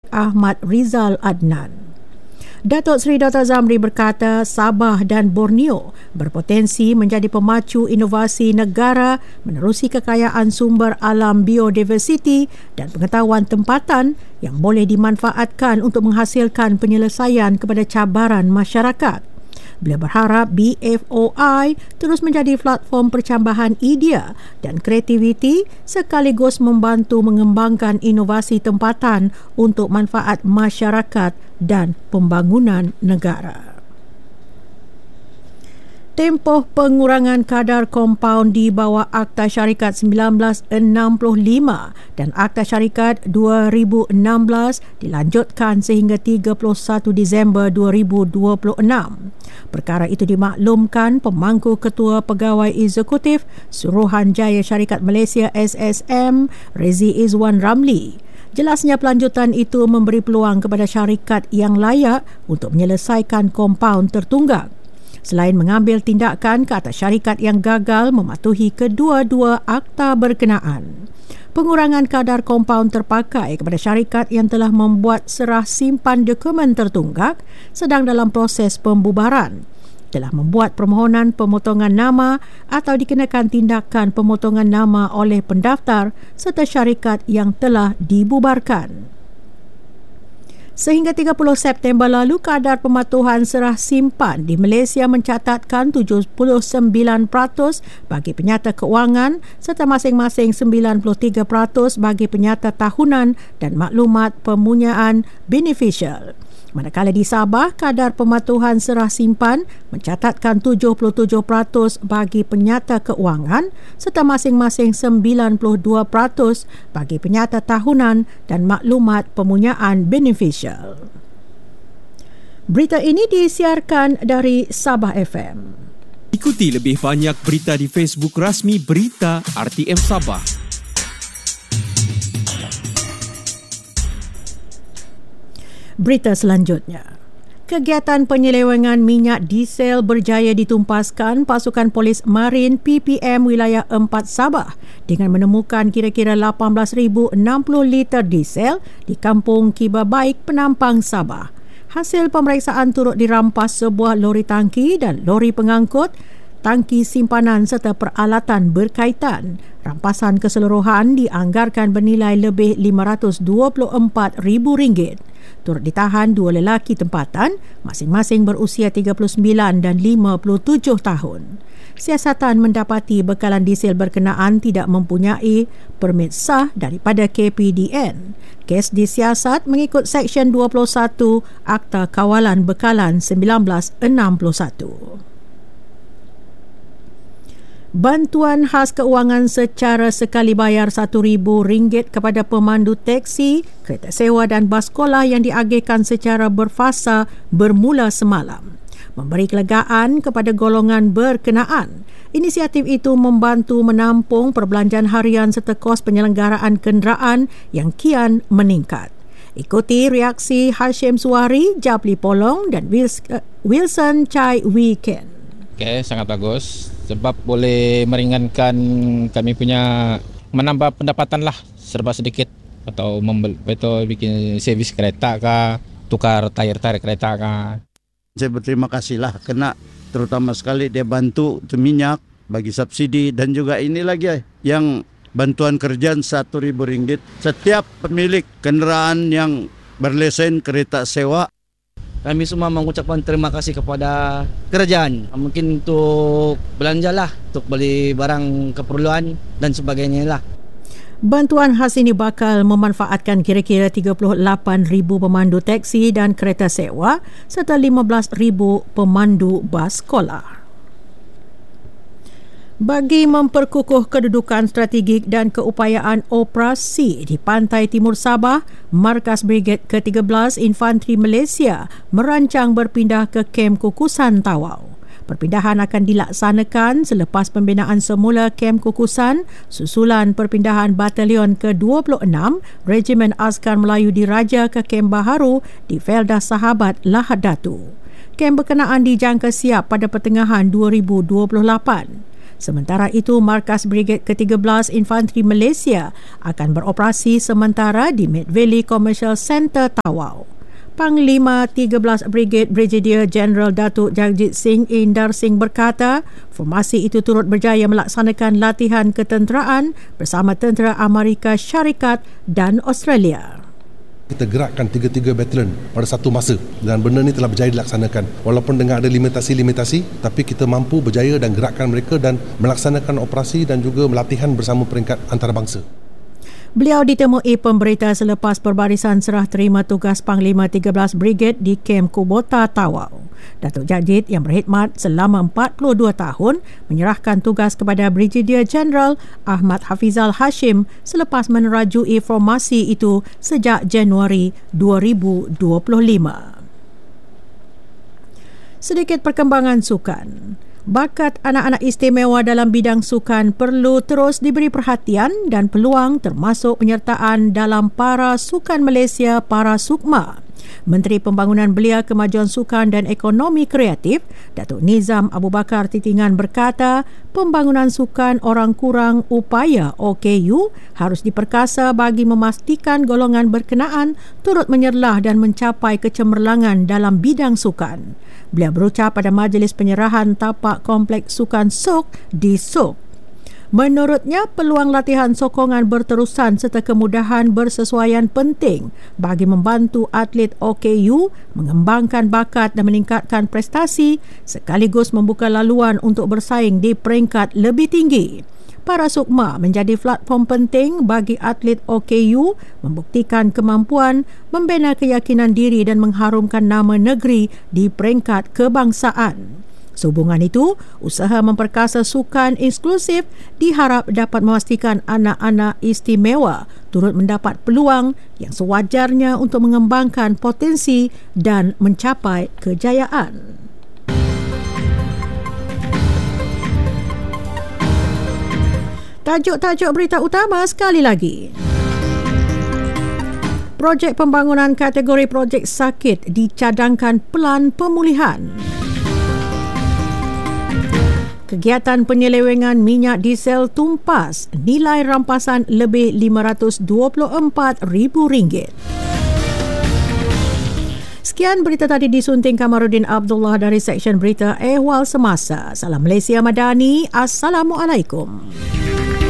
Ahmad Rizal Adnan. Datuk Seri Dr. Zamri berkata Sabah dan Borneo berpotensi menjadi pemacu inovasi negara menerusi kekayaan sumber alam biodiversiti dan pengetahuan tempatan yang boleh dimanfaatkan untuk menghasilkan penyelesaian kepada cabaran masyarakat. Beliau berharap BFOI terus menjadi platform percambahan idea dan kreativiti sekaligus membantu mengembangkan inovasi tempatan untuk manfaat masyarakat dan pembangunan negara. Tempoh pengurangan kadar kompaun di bawah Akta Syarikat 1965 dan Akta Syarikat 2016 dilanjutkan sehingga 31 Disember 2026. Perkara itu dimaklumkan Pemangku Ketua Pegawai Eksekutif Suruhanjaya Syarikat Malaysia SSM, Rezi Izwan Ramli. Jelasnya pelanjutan itu memberi peluang kepada syarikat yang layak untuk menyelesaikan kompaun tertunggak. Selain mengambil tindakan ke atas syarikat yang gagal mematuhi kedua-dua akta berkenaan. Pengurangan kadar kompaun terpakai kepada syarikat yang telah membuat serah simpan dokumen tertunggak sedang dalam proses pembubaran, telah membuat permohonan pemotongan nama atau dikenakan tindakan pemotongan nama oleh pendaftar serta syarikat yang telah dibubarkan. Sehingga 30 September lalu, kadar pematuhan serah simpan di Malaysia mencatatkan 79% bagi penyata keuangan serta masing-masing 93% bagi penyata tahunan dan maklumat pempunyaan beneficial. Manakala di Sabah, kadar pematuhan serah simpan mencatatkan 77% bagi penyata keuangan serta masing-masing 92% bagi penyata tahunan dan maklumat pempunyaan beneficial. Berita ini disiarkan dari Sabah FM. Ikuti lebih banyak berita di Facebook rasmi Berita RTM Sabah. Berita selanjutnya. Kegiatan penyelewengan minyak diesel berjaya ditumpaskan pasukan polis marin PPM wilayah 4 Sabah dengan menemukan kira-kira 18,060 liter diesel di kampung Kibabaik, Penampang, Sabah. Hasil pemeriksaan turut dirampas sebuah lori tangki dan lori pengangkut, tangki simpanan serta peralatan berkaitan. Rampasan keseluruhan dianggarkan bernilai lebih RM524,000. Turut ditahan dua lelaki tempatan, masing-masing berusia 39 dan 57 tahun. Siasatan mendapati bekalan diesel berkenaan tidak mempunyai permit sah daripada KPDN. Kes disiasat mengikut Seksyen 21 Akta Kawalan Bekalan 1961. Bantuan khas keuangan secara sekali bayar RM1,000 kepada pemandu teksi, kereta sewa dan bas sekolah yang diagihkan secara berfasa bermula semalam memberi kelegaan kepada golongan berkenaan. Inisiatif itu membantu menampung perbelanjaan harian serta kos penyelenggaraan kenderaan yang kian meningkat. Ikuti reaksi Hashim Suwari, Japli Polong dan Wilson Chai Weekend. Okey, sangat bagus. Sebab boleh meringankan kami punya menambah pendapatan lah serba sedikit atau bikin servis kereta kah, tukar tayar kereta kah. Saya berterima kasih lah kena terutama sekali dia bantu untuk minyak bagi subsidi dan juga ini lagi yang bantuan kerjaan RM1,000 setiap pemilik kenderaan yang berlesen kereta sewa. Kami semua mengucapkan terima kasih kepada kerajaan. Mungkin untuk belanja lah, untuk beli barang keperluan dan sebagainya lah. Bantuan khas ini bakal memanfaatkan kira-kira 38,000 pemandu teksi dan kereta sewa serta 15,000 pemandu bas sekolah. Bagi memperkukuh kedudukan strategik dan keupayaan operasi di pantai timur Sabah, Markas Brigade ke-13 Infanteri Malaysia merancang berpindah ke kem Kukusan Tawau. Perpindahan akan dilaksanakan selepas pembinaan semula kem Kukusan susulan perpindahan Batalion ke-26 Regimen Askar Melayu Diraja ke kem Baharu di Felda Sahabat Lahad Datu. Kem berkenaan dijangka siap pada pertengahan 2028. Sementara itu, Markas Brigade ke-13 Infanteri Malaysia akan beroperasi sementara di Mid Valley Commercial Centre, Tawau. Panglima 13 Brigade Brigadier General Datuk Jagjit Singh Indar Singh berkata, formasi itu turut berjaya melaksanakan latihan ketenteraan bersama tentera Amerika Syarikat dan Australia. Kita gerakkan 3 batalion pada satu masa dan benda ni telah berjaya dilaksanakan. Walaupun dengan ada limitasi-limitasi, tapi kita mampu berjaya dan gerakkan mereka dan melaksanakan operasi dan juga latihan bersama peringkat antarabangsa. Beliau ditemui pemberita selepas perbarisan serah terima tugas Panglima 13 Brigade di Kem Kubota, Tawau. Datuk Jagjit yang berkhidmat selama 42 tahun menyerahkan tugas kepada Brigadier General Ahmad Hafizal Hashim selepas menerajui formasi itu sejak Januari 2025. Sedikit perkembangan sukan. Bakat anak-anak istimewa dalam bidang sukan perlu terus diberi perhatian dan peluang termasuk penyertaan dalam Para Sukan Malaysia Para Sukma. Menteri Pembangunan Belia, Kemajuan Sukan dan Ekonomi Kreatif, Datuk Nizam Abu Bakar Titingan berkata, pembangunan sukan orang kurang upaya OKU harus diperkasa bagi memastikan golongan berkenaan turut menyerlah dan mencapai kecemerlangan dalam bidang sukan. Beliau berucap pada majlis penyerahan tapak Kompleks Sukan SOK di SOK. Menurutnya, peluang latihan sokongan berterusan serta kemudahan bersesuaian penting bagi membantu atlet OKU mengembangkan bakat dan meningkatkan prestasi sekaligus membuka laluan untuk bersaing di peringkat lebih tinggi. Para Sukma menjadi platform penting bagi atlet OKU membuktikan kemampuan, membina keyakinan diri dan mengharumkan nama negeri di peringkat kebangsaan. Sehubungan itu, usaha memperkasa sukan inklusif diharap dapat memastikan anak-anak istimewa turut mendapat peluang yang sewajarnya untuk mengembangkan potensi dan mencapai kejayaan. Tajuk-tajuk berita utama sekali lagi. Projek pembangunan kategori projek sakit dicadangkan pelan pemulihan. Kegiatan penyelewengan minyak diesel tumpas, nilai rampasan lebih RM524,000. Sekian berita tadi disunting Kamarudin Abdullah dari Seksyen Berita Ehwal Semasa. Salam Malaysia Madani. Assalamualaikum.